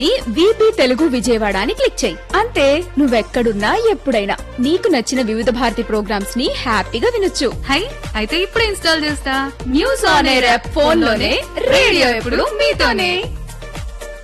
VP Telugu Vijayawada అని click చేయి. అంతే, నువ్వెక్కడున్నా ఎప్పుడైనా నీకు నచ్చిన వివిధ భారతి ప్రోగ్రామ్స్ ని హ్యాపీగా వినొచ్చు. హై, అయితే ఇప్పుడే ఇన్స్టాల్ చేస్తా. News on air app phone లోనే, రేడియో ఎప్పుడు మీతోనే.